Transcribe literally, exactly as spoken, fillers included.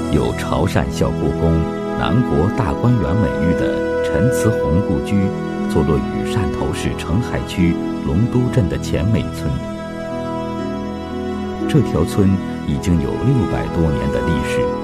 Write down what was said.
有潮汕孝国公、南国大观园美誉的陈慈洪故居，坐落于汕头市澄海区龙都镇的前美村。这条村已经有六百多年的历史。